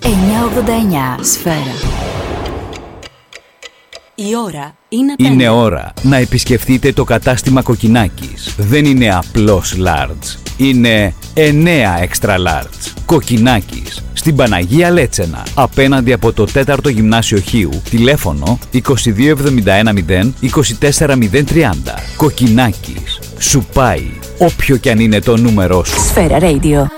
989 Σφαίρα. Η ώρα είναι 5. Είναι ώρα να επισκεφτείτε το κατάστημα Κοκκινάκης. Δεν είναι απλώς large. Είναι 9 extra large. Κοκκινάκης. Στην Παναγία Λέτσενα. Απέναντι από το 4ο Γυμνάσιο Χίου. Τηλέφωνο 22710 24030. Κοκκινάκης. Σου πάει όποιο κι αν είναι το νούμερό σου. Σφαίρα Radio.